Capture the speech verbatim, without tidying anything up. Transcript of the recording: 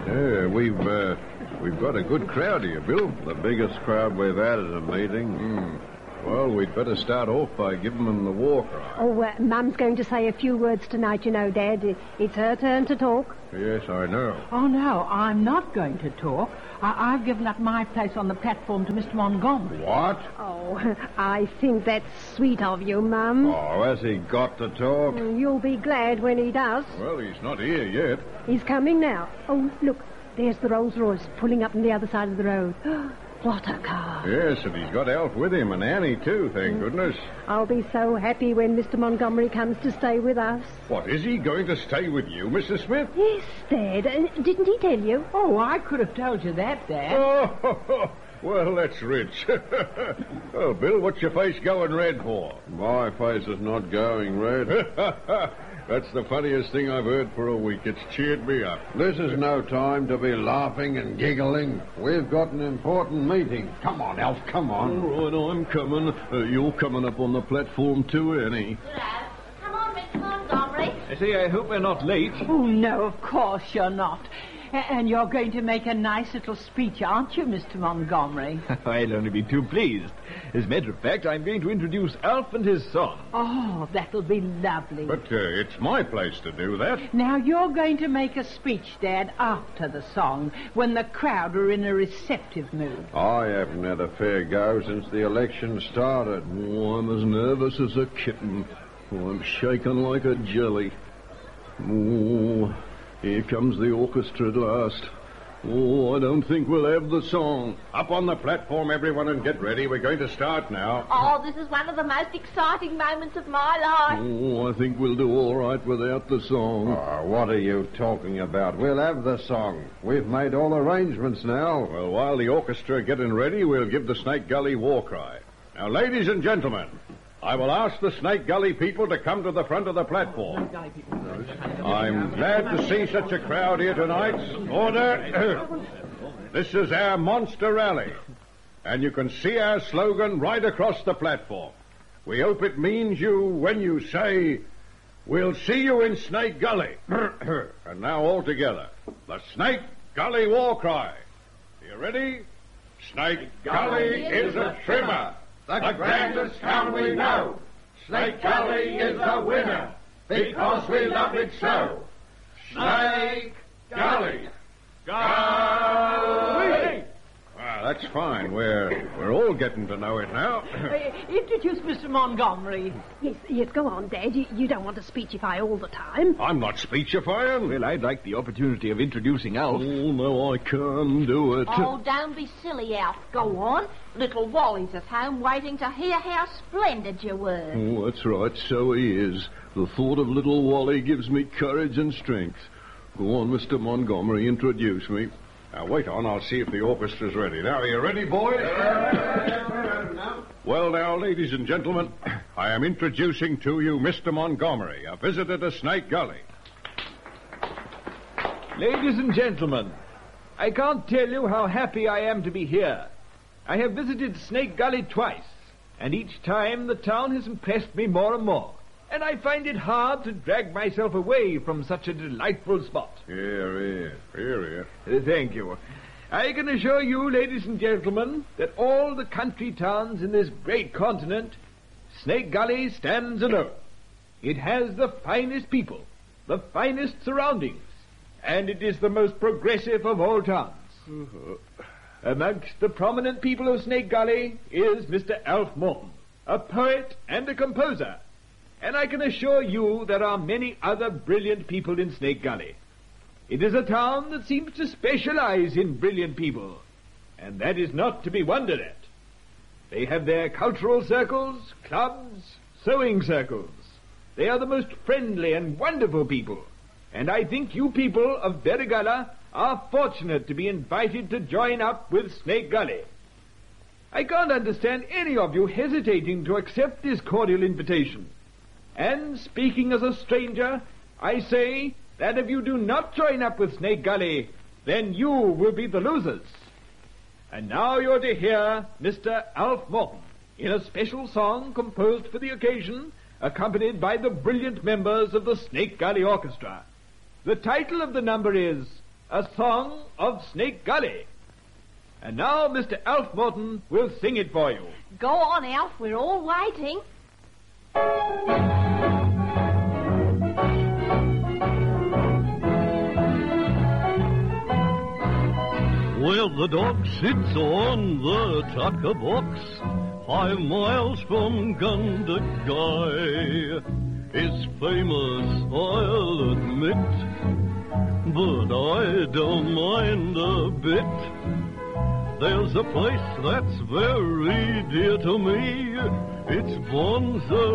Yeah, we've uh, we've got a good crowd here, Bill. The biggest crowd we've had at a meeting. Mm. Well, we'd better start off by giving them the war cry. Oh, uh, Mum's going to say a few words tonight, you know, Dad. It's her turn to talk. Yes, I know. Oh, no, I'm not going to talk. I- I've given up my place on the platform to Mister Montgomery. What? Oh, I think that's sweet of you, Mum. Oh, has he got to talk? You'll be glad when he does. Well, he's not here yet. He's coming now. Oh, look, there's the Rolls Royce pulling up on the other side of the road. What a car. Yes, and he's got Alf with him, and Annie, too, thank mm. goodness. I'll be so happy when Mister Montgomery comes to stay with us. What, is he going to stay with you, Missus Smith? Yes, Dad. Uh, didn't he tell you? Oh, I could have told you that, Dad. Oh, well, that's rich. Well, Bill, what's your face going red for? My face is not going red. That's the funniest thing I've heard for a week. It's cheered me up. This is no time to be laughing and giggling. We've got an important meeting. Come on, Alf, come on. All right, I'm coming. Uh, you're coming up on the platform too, Annie. Hello. Come on, Mister Montgomery. I say, I hope we're not late. Oh, no, of course you're not. And you're going to make a nice little speech, aren't you, Mister Montgomery? I'll only be too pleased. As a matter of fact, I'm going to introduce Alf and his song. Oh, that'll be lovely. But uh, it's my place to do that. Now, you're going to make a speech, Dad, after the song, when the crowd are in a receptive mood. I haven't had a fair go since the election started. Oh, I'm as nervous as a kitten. Oh, I'm shaking like a jelly. Oh... Here comes the orchestra at last. Oh, I don't think we'll have the song. Up on the platform, everyone, and get ready. We're going to start now. Oh, this is one of the most exciting moments of my life. Oh, I think we'll do all right without the song. Oh, what are you talking about? We'll have the song. We've made all arrangements now. Well, while the orchestra are getting ready, we'll give the Snake Gully war cry. Now, ladies and gentlemen, I will ask the Snake Gully people to come to the front of the platform. I'm glad to see such a crowd here tonight. Order. This is our monster rally. And you can see our slogan right across the platform. We hope it means you when you say, "We'll see you in Snake Gully." And now all together, the Snake Gully war cry. Are you ready? Snake Gully is a trimmer. The grandest town we know. Snake Gully is the winner, because we love it so. Snake Gully. Gully! Well, that's fine. We're we're all getting to know it now. uh, introduce Mister Montgomery. Yes, yes, go on, Dad. You, you don't want to speechify all the time. I'm not speechifying. Well, I'd like the opportunity of introducing Alf. Oh, no, I can't do it. Oh, don't be silly, Alf. Go on. Little Wally's at home waiting to hear how splendid you were. Oh, that's right. So he is. The thought of little Wally gives me courage and strength. Go on, Mister Montgomery, introduce me. Now, wait on. I'll see if the orchestra's ready. Now, are you ready, boys? Well, now, ladies and gentlemen, I am introducing to you Mister Montgomery, a visitor to Snake Gully. Ladies and gentlemen, I can't tell you how happy I am to be here. I have visited Snake Gully twice, and each time the town has impressed me more and more. And I find it hard to drag myself away from such a delightful spot. Here, here, here, here. Uh, thank you. I can assure you, ladies and gentlemen, that all the country towns in this great continent, Snake Gully stands alone. It has the finest people, the finest surroundings, and it is the most progressive of all towns. Uh-huh. Amongst the prominent people of Snake Gully is Mister Alf Morton, a poet and a composer. And I can assure you there are many other brilliant people in Snake Gully. It is a town that seems to specialize in brilliant people, and that is not to be wondered at. They have their cultural circles, clubs, sewing circles. They are the most friendly and wonderful people, and I think you people of Berrigalla are fortunate to be invited to join up with Snake Gully. I can't understand any of you hesitating to accept this cordial invitation. And speaking as a stranger, I say that if you do not join up with Snake Gully, then you will be the losers. And now you're to hear Mister Alf Morton in a special song composed for the occasion, accompanied by the brilliant members of the Snake Gully Orchestra. The title of the number is a song of Snake Gully. And now Mister Alf Morton will sing it for you. Go on, Alf. We're all waiting. Well, the dog sits on the tucker box, five miles from Gundagai. It's famous, I'll admit, but I don't mind a bit. There's a place that's very dear to me. It's Bonza